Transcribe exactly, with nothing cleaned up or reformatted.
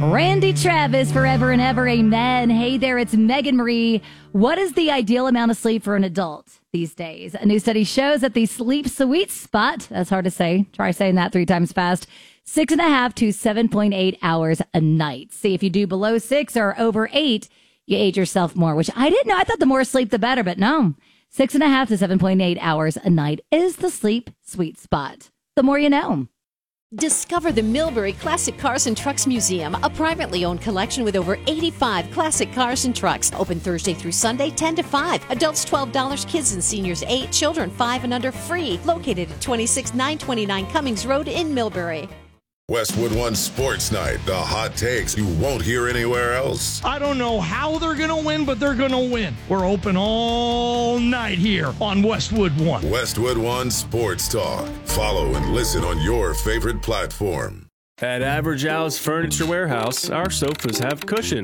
Randy Travis, forever and ever, amen. Hey there, it's Megan Marie. What is the ideal amount of sleep for an adult these days? A new study shows that the sleep sweet spot, that's hard to say, try saying that three times fast, six and a half to seven point eight hours a night. See, if you do below six or over eight, you age yourself more, which I didn't know. I thought the more sleep, the better, but no. Six and a half to seven point eight hours a night is the sleep sweet spot. The more you know. Discover the Millbury Classic Cars and Trucks Museum, a privately owned collection with over eighty-five classic cars and trucks. Open Thursday through Sunday, ten to five. Adults twelve dollars, kids and seniors eight, children five and under free. Located at twenty-six nine twenty-nine Cummings Road in Millbury. Westwood One Sports Night, the hot takes you won't hear anywhere else. I don't know how they're going to win, but they're going to win. We're open all night here on Westwood One. Westwood One Sports Talk. Follow and listen on your favorite platform. At Average House Furniture Warehouse, our sofas have cushions.